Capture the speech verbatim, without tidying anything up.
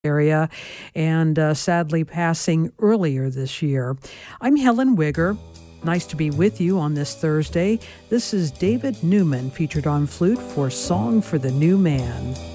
area and uh, sadly passing earlier this year. I'm Helen Wigger. Nice to be with you on this Thursday. This is David Newman featured on flute for Song for the New Man.